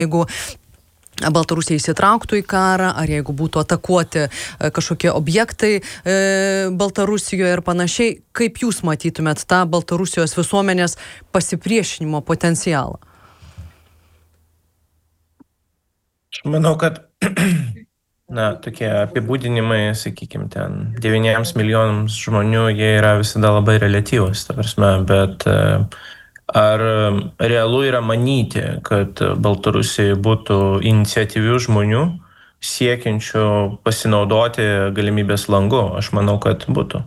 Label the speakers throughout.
Speaker 1: jeigu Baltarusija įsitrauktų į karą, ar jeigu būtų atakuoti kažkokie objektai Baltarusijoje ir panašiai, kaip jūs matytumėt tą Baltarusijos visuomenės pasipriešinimo potencialą?
Speaker 2: Aš manau, kad tokie apibūdinimai, sakykime, ten 9 milijonams žmonių, jie yra visada labai reliatyvus, ta prasme, bet ar realu yra manyti, kad Baltarusijoje būtų iniciatyvių žmonių siekiančių pasinaudoti galimybės langu? Aš manau, kad būtų.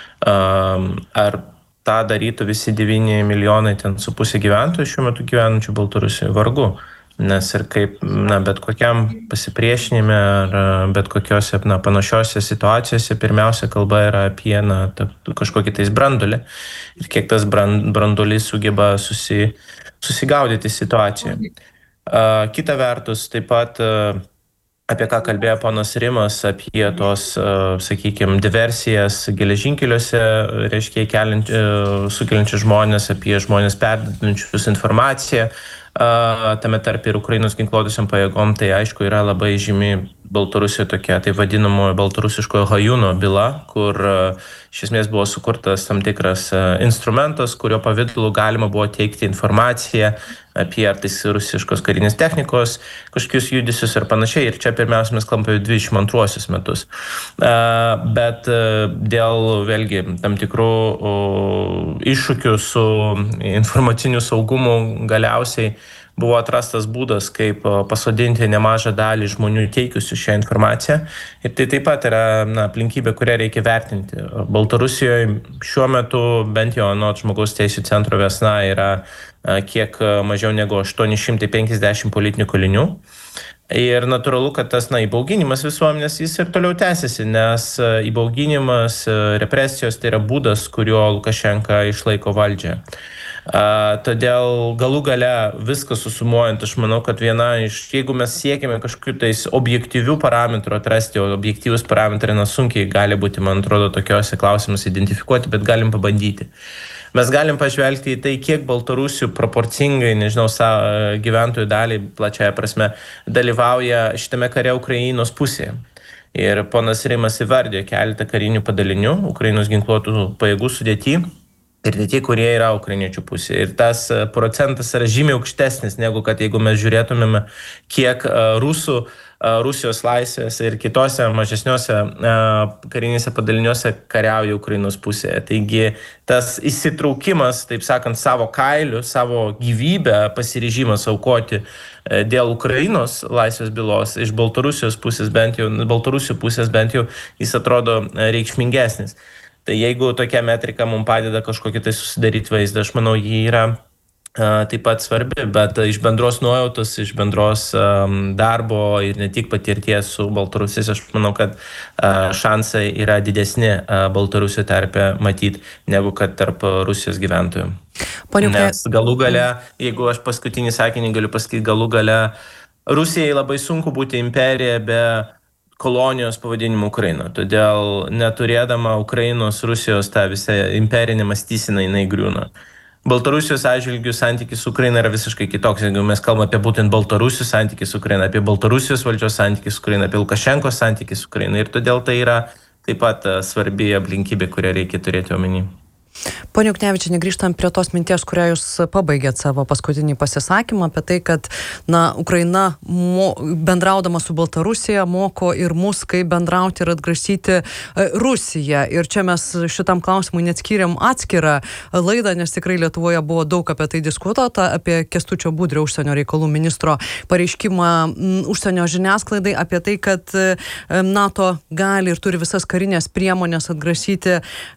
Speaker 2: Ar tą darytų visi 9 milijonai ten su pusė gyventojų šiuo metu gyvenančių Baltarusijoje? Vargu. Nes ir kaip bet kokiam pasipriešinime ar bet kokiose panašiose situacijose pirmiausia kalba yra apie kažkokį tais brandulį ir kiek tas brandulis sugeba susigaudyti situacijoje. Kita vertus, taip pat apie ką kalbėjo ponas Rimas, apie tos, sakykime, diversijas geležinkeliuose, reiškia, sukeliančius žmonės, apie žmonės perduodančius informaciją, tame tarp ir Ukrainos ginkluotosiom pajėgom, tai aišku yra labai žymi Baltarusijoje tokia, tai vadinamojo baltarusiškojo Hajūno byla, kur iš esmės buvo sukurtas tam tikras instrumentas, kurio pavidalu galima buvo teikti informaciją apie ar tais rusiškos karinės technikos, kažkokius judesius ir panašiai. Ir čia pirmiausia mes kalbame apie 22 metus. Bet dėl vėlgi tam tikrų iššūkių su informaciniu saugumu galiausiai buvo atrastas būdas, kaip pasodinti nemažą dalį žmonių teikiusių šią informaciją. Ir tai taip pat yra aplinkybė, kurią reikia vertinti. Baltarusijoje šiuo metu, bent jau anot Žmogaus teisių centro Vesna, yra kiek mažiau negu 850 politinių kalinių. Ir natūralu, kad tas įbauginimas visuomenės jis ir toliau tęsiasi, nes įbauginimas, represijos tai yra būdas, kuriuo Lukašenka išlaiko valdžią. Todėl galų gale viską susumuojant, aš manau, kad jeigu mes siekime kažkokių tais objektyvių parametrų atrasti, o objektyvus parametrai sunkiai gali būti, man atrodo, tokiuose klausimus identifikuoti, bet galim pabandyti. Mes galim pažvelgti į tai, kiek Baltarusių proporcingai, gyventojų dalį plačiaja prasme dalyvauja šitame kare Ukrainos pusėje. Ir ponas Rimas įvardė keletą karinių padalinių Ukrainos ginkluotų pajėgų sudėty. Ir tie, kurie yra ukrainiečių pusėje. Ir tas procentas yra žymiai aukštesnis, negu kad jeigu mes žiūrėtumėme, kiek Rusijos laisvės ir kitose mažesniuose karinėse padaliniuose kariauja Ukrainos pusėje. Taigi tas įsitraukimas, taip sakant, savo kailių, savo gyvybę, pasiryžimas aukoti dėl Ukrainos laisvės bylos iš Baltarusijos pusės, bent jau, jis atrodo reikšmingesnis. Tai jeigu tokia metrika mums padeda kažkokį tai susidaryti vaizdą, aš manau, ji yra taip pat svarbi, bet iš bendros nuojautos, iš bendros darbo ir ne tik patirties su Baltarusijos, aš manau, kad šansai yra didesni Baltarusijos tarpe matyti, negu kad tarp Rusijos gyventojų. Nes galų gale, jeigu aš paskutinį sakinį galiu pasakyti, galų gale Rusijai labai sunku būti imperija be kolonijos pavadinimu Ukraina. Todėl neturėdama Ukrainos, Rusijos tą visą imperinį mąstyseną, jinai griūna. Baltarusijos atžvilgių santykis su Ukraina yra visiškai kitoks. Jeigu mes kalbame apie būtent Baltarusijos santykis su Ukraina, apie Baltarusijos valdžios santykis su Ukraina, apie Lukašenkos santykis su Ukraina. Ir todėl tai yra taip pat svarbi aplinkybė, kurią reikia turėti omeny.
Speaker 1: Pone Juknevičiene, grįžtant prie tos minties, kurią jūs pabaigėt savo paskutinį pasisakymą, apie tai, kad Ukraina bendraudama su Baltarusija moko ir mus, kaip bendrauti ir atgrasyti Rusiją. Ir čia mes šitam klausimui net skyrėm atskirą laidą, nes tikrai Lietuvoje buvo daug apie tai diskutuota, apie Kęstučio Budrio užsienio reikalų ministro pareiškimą užsienio žiniasklaidai, apie tai, kad NATO gali ir turi visas karinės priemonės atgrasyti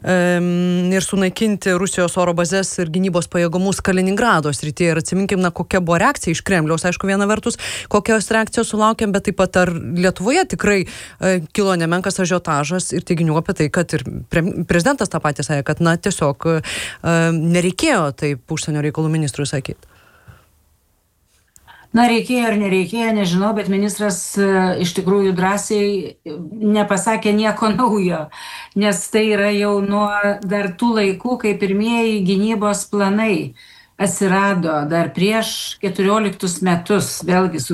Speaker 1: ir sunaikinti Rusijos oro bazės ir gynybos pajėgumus Kaliningrado srityje. Ir atsiminkim, kokia buvo reakcija iš Kremliaus. Aišku, viena vertus, kokios reakcijos sulaukėm, bet taip pat ar Lietuvoje tikrai kilo nemenkas ažiotažas ir teiginių apie tai, kad ir prezidentas tą patį sakė, kad tiesiog nereikėjo taip užsienio reikalų ministrui sakyti.
Speaker 3: Reikėjo ar nereikėjo, nežinau, bet ministras iš tikrųjų drąsiai nepasakė nieko naujo, nes tai yra jau nuo dar tų laikų, kai pirmieji gynybos planai atsirado dar prieš 14 metus, vėlgi su